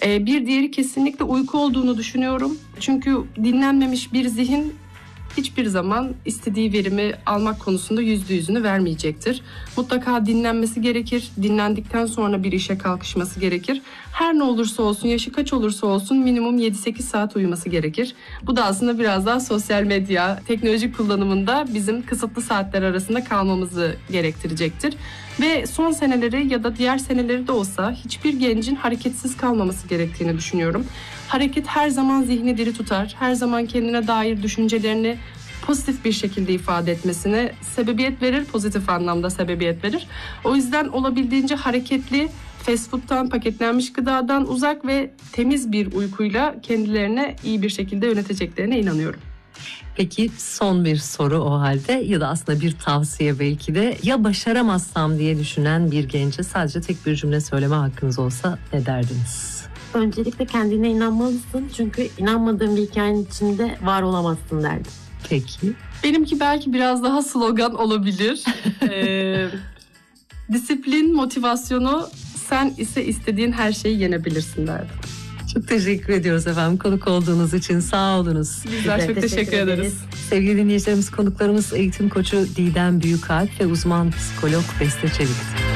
Bir diğeri kesinlikle uyku olduğunu düşünüyorum. Çünkü dinlenmemiş bir zihin hiçbir zaman istediği verimi almak konusunda %100'ünü vermeyecektir. Mutlaka dinlenmesi gerekir. Dinlendikten sonra bir işe kalkışması gerekir. Her ne olursa olsun, yaşı kaç olursa olsun minimum 7-8 saat uyuması gerekir. Bu da aslında biraz daha sosyal medya, teknoloji kullanımında bizim kısıtlı saatler arasında kalmamızı gerektirecektir. Ve son seneleri ya da diğer seneleri de olsa hiçbir gencin hareketsiz kalmaması gerektiğini düşünüyorum. Hareket her zaman zihni diri tutar, her zaman kendine dair düşüncelerini pozitif bir şekilde ifade etmesine sebebiyet verir, pozitif anlamda sebebiyet verir. O yüzden olabildiğince hareketli, fast food'tan, paketlenmiş gıdadan uzak ve temiz bir uykuyla kendilerine iyi bir şekilde yöneteceklerine inanıyorum. Peki son bir soru o halde ya da aslında bir tavsiye belki de, ya başaramazsam diye düşünen bir gence sadece tek bir cümle söyleme hakkınız olsa ne derdiniz? Öncelikle kendine inanmalısın, çünkü inanmadığın bir hikayenin içinde var olamazsın derdim. Peki. Benimki belki biraz daha slogan olabilir. Disiplin, motivasyonu, sen ise istediğin her şeyi yenebilirsin derdim. Çok teşekkür ediyoruz efendim konuk olduğunuz için, sağ olunuz. Bizler çok teşekkür ederiz. Sevgili dinleyicilerimiz, konuklarımız eğitim koçu Didem Büyükalp ve uzman psikolog Beste Çevik'ti.